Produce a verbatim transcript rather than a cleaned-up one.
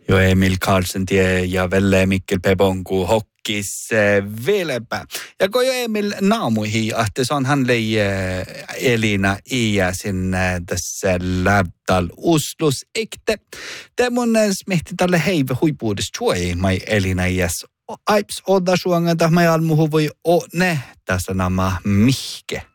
Jo Emil Karlsson tie ja Velle Mikkel Pebonku hokkis vieläpä. Ja kun jo Emil naamuihin, että se on hän lei Elina Iä sinne tässä läptal uslus ekte. Tämä mun smehti tälle heive huipuudesta tuoi mai Elina Iäs. Aips odda suanganta mai almuhu voi o ne tässä nama mihke.